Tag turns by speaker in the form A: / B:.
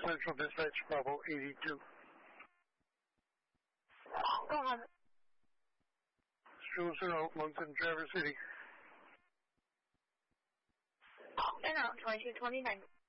A: Central Dispatch, Bravo 82.
B: Go on.
A: Schools are out, one's in Traverse City.
B: And out, 2229.